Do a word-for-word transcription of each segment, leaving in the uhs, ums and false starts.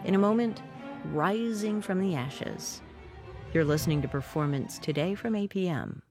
In a moment, rising from the ashes. You're listening to Performance Today from A P M.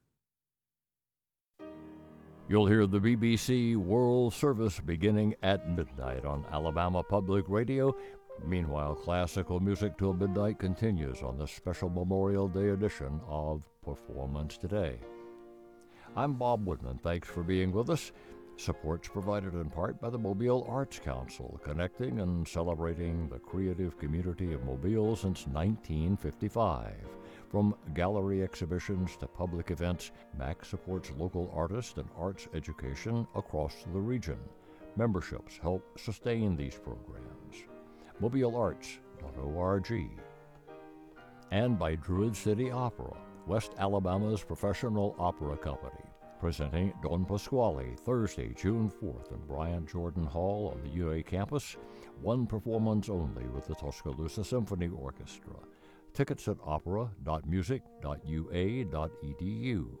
You'll hear the B B C World Service beginning at midnight on Alabama Public Radio. Meanwhile, classical music till midnight continues on the special Memorial Day edition of Performance Today. I'm Bob Woodman. Thanks for being with us. Support's provided in part by the Mobile Arts Council, connecting and celebrating the creative community of Mobile since nineteen fifty-five. From gallery exhibitions to public events, M A C supports local artists and arts education across the region. Memberships help sustain these programs. mobile arts dot org. And by Druid City Opera, West Alabama's professional opera company, presenting Don Pasquale Thursday, June fourth in Bryant Jordan Hall on the U A campus. One performance only with the Tuscaloosa Symphony Orchestra. Tickets at opera dot music dot u a dot e d u.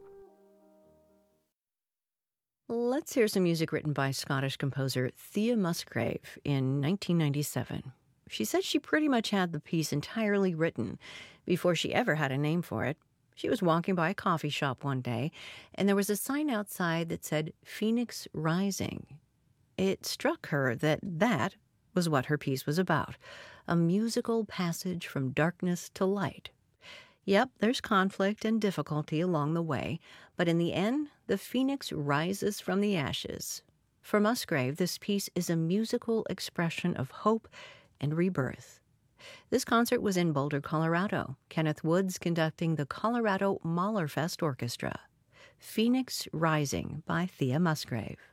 Let's hear some music written by Scottish composer Thea Musgrave in nineteen ninety-seven. She said she pretty much had the piece entirely written before she ever had a name for it. She was walking by a coffee shop one day, and there was a sign outside that said Phoenix Rising. It struck her that that was what her piece was about, a musical passage from darkness to light. Yep, there's conflict and difficulty along the way, but in the end, the phoenix rises from the ashes. For Musgrave, this piece is a musical expression of hope and rebirth. This concert was in Boulder, Colorado. Kenneth Woods conducting the Colorado Mahlerfest Orchestra. Phoenix Rising by Thea Musgrave.